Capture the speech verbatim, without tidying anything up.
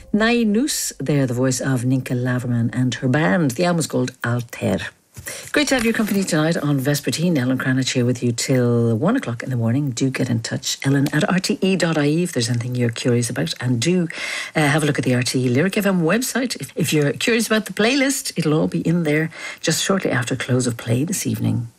Nai Noose, they're the voice of Ninka Laverman and her band. The album is called Alter. Great to have your company tonight on Vespertine. Ellen Cranach here with you till one o'clock in the morning. Do get in touch, Ellen at r t e dot i e if there's anything you're curious about. And do uh, have a look at the R T E Lyric F M website. If, if you're curious about the playlist, it'll all be in there just shortly after close of play this evening.